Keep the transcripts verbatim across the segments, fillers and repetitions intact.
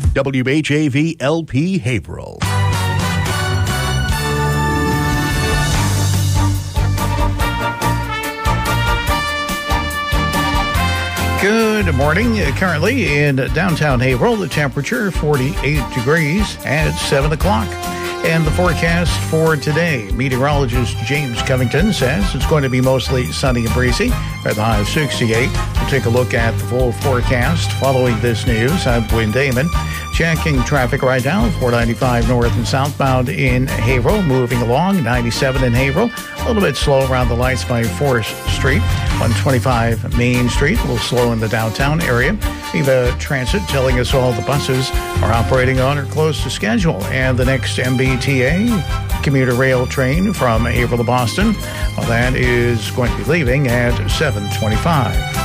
W H A V L P Haverhill. Good morning. Currently in downtown Haverhill, the temperature forty-eight degrees at seven o'clock. And the forecast for today, meteorologist James Covington says it's going to be mostly sunny and breezy at the high of sixty-eight. We'll take a look at the full forecast following this news. I'm Wayne Damon. Checking traffic right now, four ninety-five north and southbound in Haverhill, moving along, ninety-seven in Haverhill, a little bit slow around the lights by Forest Street, one twenty-five Main Street, a little slow in the downtown area. Viva Transit telling us all the buses are operating on or close to schedule, and the next M B T A commuter rail train from Haverhill to Boston, well, that is going to be leaving at seven twenty-five.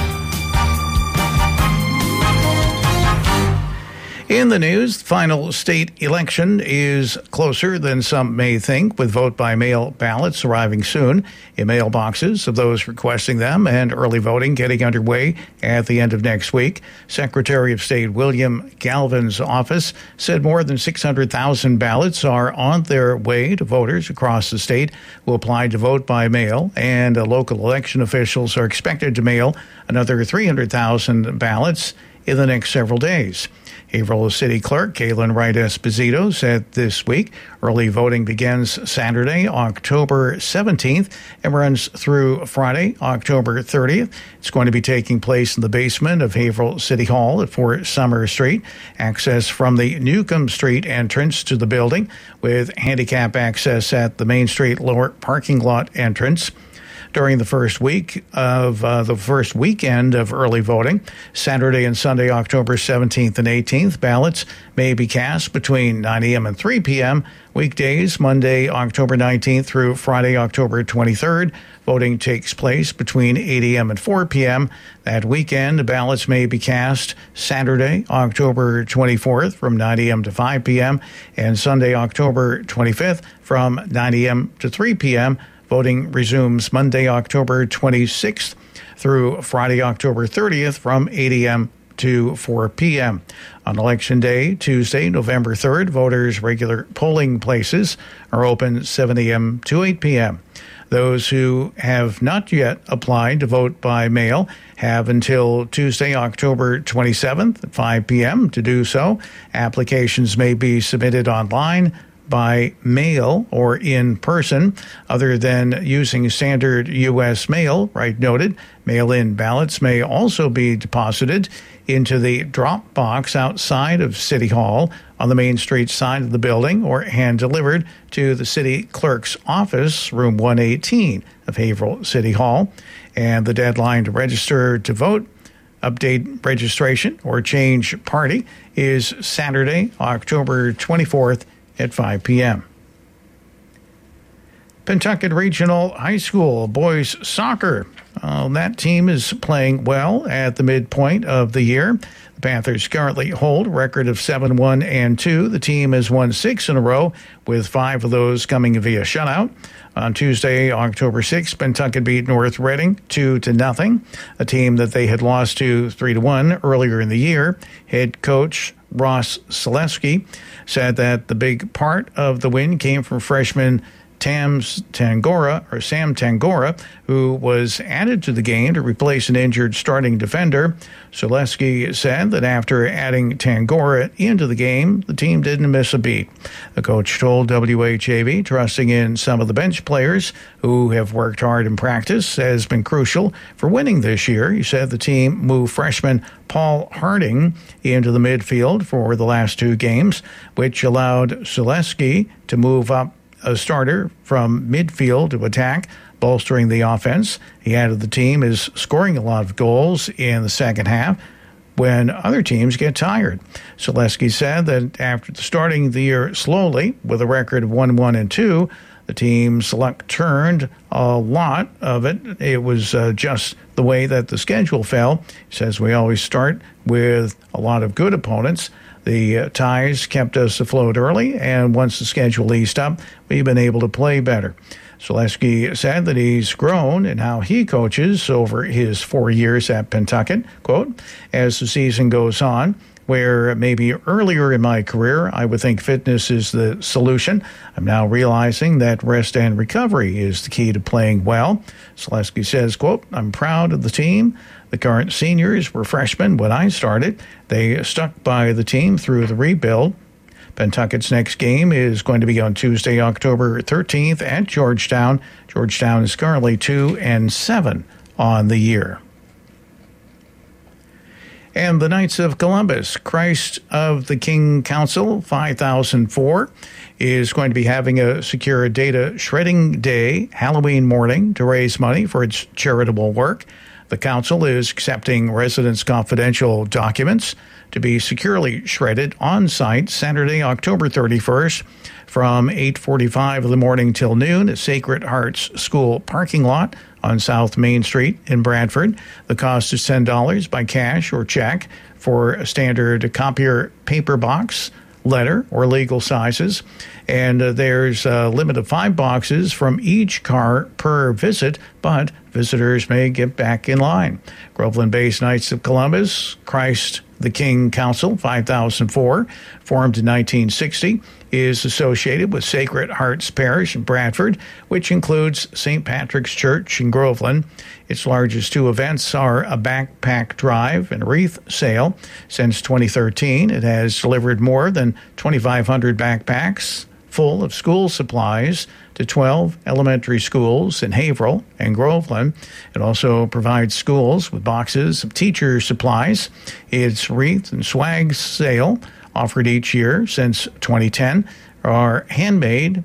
In the news, the final state election is closer than some may think, with vote-by-mail ballots arriving soon in mailboxes of those requesting them, and early voting getting underway at the end of next week. Secretary of State William Galvin's office said more than six hundred thousand ballots are on their way to voters across the state who applied to vote by mail, and uh, local election officials are expected to mail another three hundred thousand ballots in the next several days. Haverhill City Clerk Kaylin Wright Esposito said this week early voting begins Saturday, October seventeenth, and runs through Friday, October thirtieth. It's going to be taking place in the basement of Haverhill City Hall at four Summer Street. Access from the Newcomb Street entrance to the building, with handicap access at the Main Street lower parking lot entrance. During the first week of uh, the first weekend of early voting, Saturday and Sunday, October seventeenth and eighteenth, ballots may be cast between nine a.m. and three p.m. Weekdays, Monday, October nineteenth through Friday, October twenty-third. Voting takes place between eight a.m. and four p.m. That weekend, ballots may be cast Saturday, October twenty-fourth from nine a.m. to five p.m. and Sunday, October twenty-fifth from nine a.m. to three p.m. Voting resumes Monday, October twenty-sixth through Friday, October thirtieth from eight a.m. to four p.m. On Election Day, Tuesday, November third, voters' regular polling places are open seven a.m. to eight p.m. Those who have not yet applied to vote by mail have until Tuesday, October twenty-seventh at five p.m. to do so. Applications may be submitted online, by mail, or in person. Other than using standard U S mail, Wright noted, mail-in ballots may also be deposited into the drop box outside of City Hall on the Main Street side of the building, or hand-delivered to the city clerk's office, room one eighteen of Haverhill City Hall. And the deadline to register to vote, update registration, or change party is Saturday, October twenty-fourth at five p.m. Pentucket Regional High School boys soccer. Uh, that team is playing well at the midpoint of the year. The Panthers currently hold a record of seven one and two. The team has won six in a row, with five of those coming via shutout. On Tuesday, October sixth, Pentucket beat North Reading two to nothing, a team that they had lost to three to one earlier in the year. Head coach Ross Selesky said that the big part of the win came from freshman Tams Tangora, or Sam Tangora, who was added to the game to replace an injured starting defender. Selesky said that after adding Tangora into the game, the team didn't miss a beat. The coach told W H A V trusting in some of the bench players who have worked hard in practice has been crucial for winning this year. He said the team moved freshman Paul Harding into the midfield for the last two games, which allowed Selesky to move up a starter from midfield to attack, bolstering the offense. He added the team is scoring a lot of goals in the second half when other teams get tired. Selesky said that after starting the year slowly with a record of one one and two, the team's luck turned a lot of it. It was uh, just the way that the schedule fell. He says we always start with a lot of good opponents. The uh, ties kept us afloat early, and once the schedule eased up, we've been able to play better. Selesky said that he's grown in how he coaches over his four years at Pentucket. Quote, as the season goes on, where maybe earlier in my career I would think fitness is the solution, I'm now realizing that rest and recovery is the key to playing well. Selesky says, quote, I'm proud of the team. The current seniors were freshmen when I started. They stuck by the team through the rebuild. Pentucket's next game is going to be on Tuesday, October thirteenth at Georgetown. Georgetown is currently two and seven on the year. And the Knights of Columbus, Christ of the King Council five thousand four, is going to be having a secure data shredding day Halloween morning to raise money for its charitable work. The council is accepting residents' confidential documents to be securely shredded on site Saturday, October thirty-first from eight forty-five in the morning till noon at Sacred Hearts School parking lot on South Main Street in Bradford. The cost is ten dollars by cash or check for a standard copier paper box, letter, or legal sizes. And uh, there's a limit of five boxes from each car per visit, but visitors may get back in line. Groveland-based Knights of Columbus, Christ the King Council five thousand four, formed in nineteen sixty, is associated with Sacred Hearts Parish in Bradford, which includes Saint Patrick's Church in Groveland. Its largest two events are a backpack drive and wreath sale. Since twenty thirteen, it has delivered more than twenty-five hundred backpacks full of school supplies to twelve elementary schools in Haverhill and Groveland. It also provides schools with boxes of teacher supplies. Its wreath and swag sale, offered each year since twenty ten, are handmade